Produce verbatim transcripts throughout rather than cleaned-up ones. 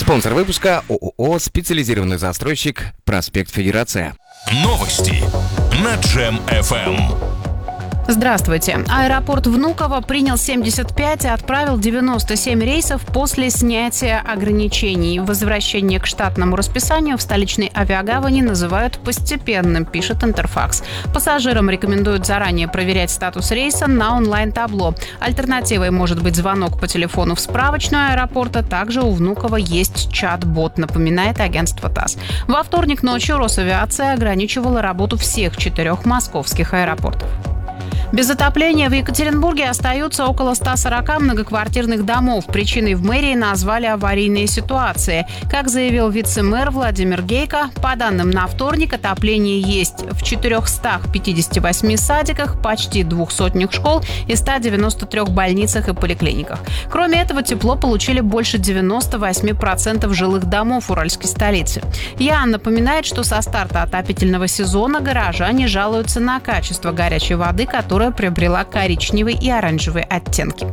Спонсор выпуска ООО «Специализированный застройщик. Проспект Федерация». Новости на Джем эф эм. Здравствуйте. Аэропорт Внуково принял семьдесят пять и отправил девяносто семь рейсов после снятия ограничений. Возвращение к штатному расписанию в столичной авиагавани называют постепенным, пишет Интерфакс. Пассажирам рекомендуют заранее проверять статус рейса на онлайн-табло. Альтернативой может быть звонок по телефону в справочную аэропорта. Также у Внуково есть чат-бот, напоминает агентство ТАСС. Во вторник ночью Росавиация ограничивала работу всех четырех московских аэропортов. Без отопления в Екатеринбурге остаются около ста сорока многоквартирных домов. Причиной в мэрии назвали аварийные ситуации. Как заявил вице-мэр Владимир Гейко, по данным на вторник, отопление есть в четырехстах пятидесяти восьми садиках, почти двух сотнях школ и ста девяноста трёх больницах и поликлиниках. Кроме этого, тепло получили больше девяноста восьми процентов жилых домов уральской столицы. ЯН напоминает, что со старта отопительного сезона горожане жалуются на качество горячей воды, которая приобрела коричневый и оранжевый оттенки.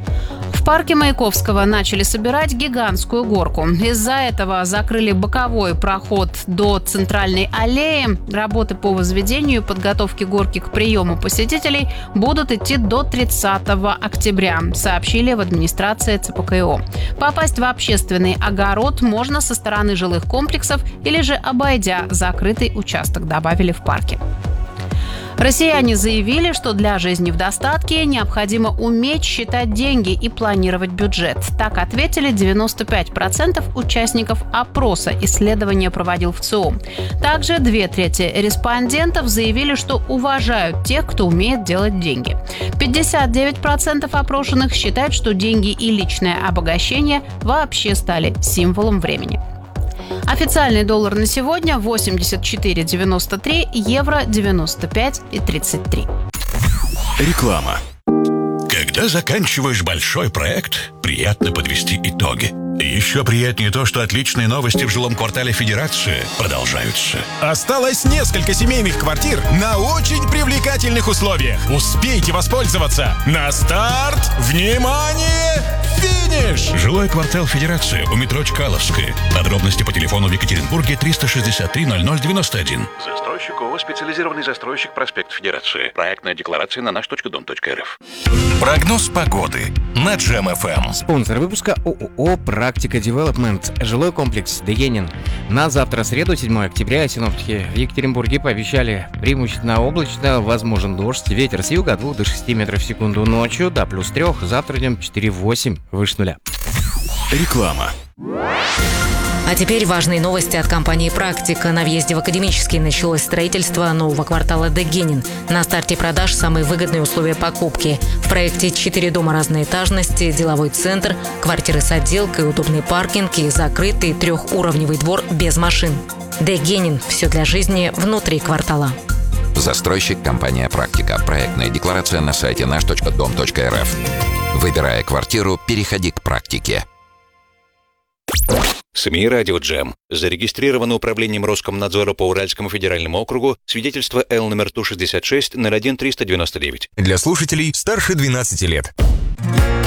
В парке Маяковского начали собирать гигантскую горку. Из-за этого закрыли боковой проход до центральной аллеи. Работы по возведению и подготовке горки к приему посетителей будут идти до тридцатого октября, сообщили в администрации ЦПКО. Попасть в общественный огород можно со стороны жилых комплексов или же обойдя закрытый участок, добавили в парке. Россияне заявили, что для жизни в достатке необходимо уметь считать деньги и планировать бюджет. Так ответили девяносто пять процентов участников опроса. Исследование проводил ВЦИОМ. Также две трети респондентов заявили, что уважают тех, кто умеет делать деньги. пятьдесят девять процентов опрошенных считают, что деньги и личное обогащение вообще стали символом времени. Официальный доллар на сегодня восемьдесят четыре девяносто три, евро девяносто пять и тридцать три. Реклама. Когда заканчиваешь большой проект, приятно подвести итоги. Еще приятнее то, что отличные новости в жилом квартале Федерации продолжаются. Осталось несколько семейных квартир на очень привлекательных условиях. Успейте воспользоваться. На старт! Внимание! Финиш! Жилой квартал Федерации у метро Чкаловская. Подробности по телефону в Екатеринбурге триста шестьдесят три ноль ноль девяносто один. Застройщик ООО «Специализированный застройщик. Проспект Федерации». Проектная декларация на наш точка дом точка эр эф. Прогноз погоды на Джем эф эм. Спонсор выпуска ООО «Практика Девелопмент». Жилой комплекс Дегенин. На завтра, среду, седьмого октября, синоптики в Екатеринбурге пообещали преимущественно облачно, возможен дождь, ветер с юга от двух до шести метров в секунду, ночью до плюс трех, завтра днем четыре восемь, выше нуля. Реклама. А теперь важные новости от компании «Практика». На въезде в Академический началось строительство нового квартала Дегенин. На старте продаж самые выгодные условия покупки. В проекте четыре дома разной этажности, деловой центр, квартиры с отделкой, удобный паркинг и закрытый трехуровневый двор без машин. Дегенин. Все для жизни внутри квартала. Застройщик компания «Практика». Проектная декларация на сайте наш точка дом точка эр эф. Выбирая квартиру, переходи к «Практике». СМИ «Радио Джем». Зарегистрировано управлением Роскомнадзора по Уральскому федеральному округу свидетельство Л номер Ту шестьдесят шесть ноль один триста девяносто девять. Для слушателей старше двенадцати лет.